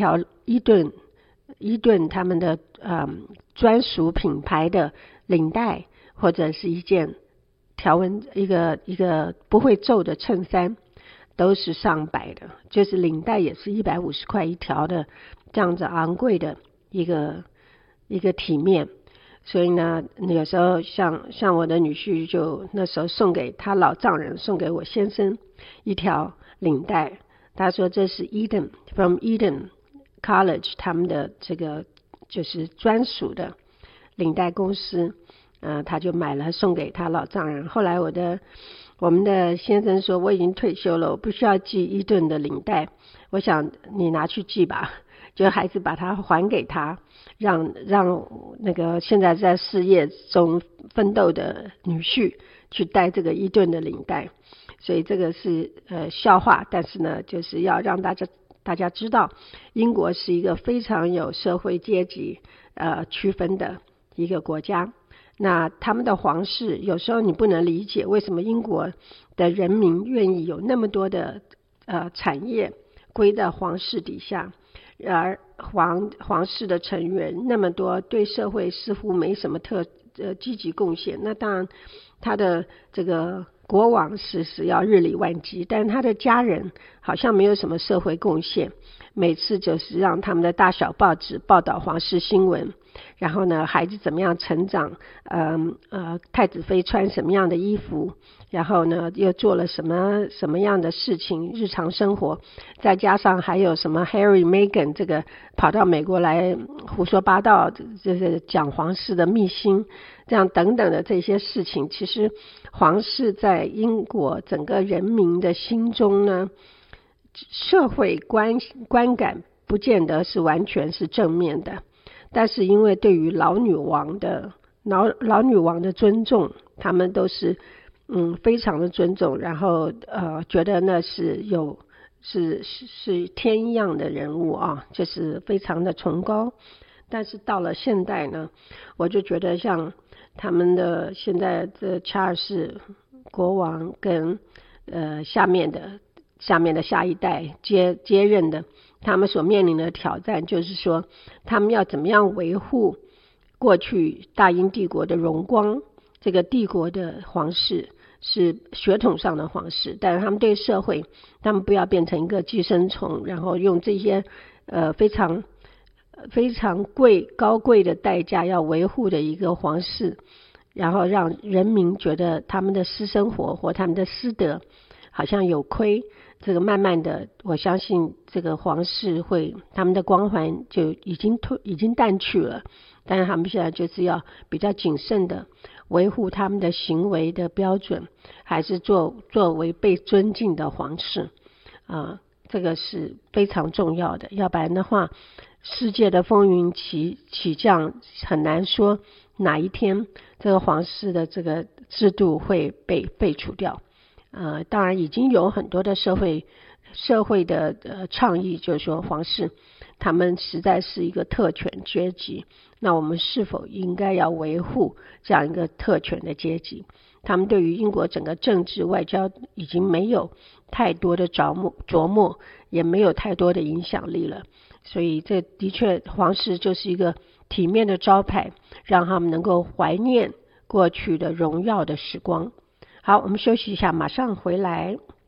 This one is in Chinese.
条伊顿他们的专属品牌的领带，或者是一件条纹一个不会皱的衬衫，都是上百的，就是领带也是150块一条的，这样子昂贵的一个体面。所以呢，有时候像我的女婿就那时候送给他老丈人，送给我先生一条领带，他说这是 from Eden College 他们的这个就是专属的领带公司，他就买了送给他老丈人。后来我们的先生说我已经退休了，我不需要系伊顿的领带，我想你拿去系吧，就孩子把它还给他，让那个现在在事业中奋斗的女婿去戴这个伊顿的领带。所以这个是笑话，但是呢就是要让大家知道英国是一个非常有社会阶级区分的一个国家。那他们的皇室有时候你不能理解为什么英国的人民愿意有那么多的产业归在皇室底下，而皇室的成员那么多对社会似乎没什么积极贡献。那当然他的这个国王是要日理万机，但是他的家人好像没有什么社会贡献，每次就是让他们的大小报纸报道皇室新闻，然后呢孩子怎么样成长，太子妃穿什么样的衣服，然后呢又做了什么样的事情，日常生活，再加上还有什么 Harry Meghan 这个跑到美国来胡说八道，就是讲皇室的秘辛，这样等等的这些事情，其实皇室在英国整个人民的心中呢，社会观感不见得是完全是正面的，但是因为对于老女王的尊重，他们都是非常的尊重，然后觉得那是天一样的人物啊，就是非常的崇高。但是到了现代呢，我就觉得像他们的现在的查尔斯国王跟下面的下一代接任的，他们所面临的挑战就是说，他们要怎么样维护过去大英帝国的荣光，这个帝国的皇室是血统上的皇室，但是他们对社会，他们不要变成一个寄生虫，然后用这些非常高贵的代价要维护的一个皇室，然后让人民觉得他们的私生活或他们的私德好像有亏。这个慢慢的，我相信这个皇室他们的光环就已经淡去了，但是他们现在就是要比较谨慎的维护他们的行为的标准，还是作为被尊敬的皇室这个是非常重要的。要不然的话，世界的风云起降，很难说哪一天这个皇室的这个制度会被废除掉。当然已经有很多的社会的倡议，就是说皇室他们实在是一个特权阶级，那我们是否应该要维护这样一个特权的阶级？他们对于英国整个政治外交已经没有太多的琢磨，也没有太多的影响力了。所以这的确皇室就是一个体面的招牌，让他们能够怀念过去的荣耀的时光。好，我们休息一下，马上回来。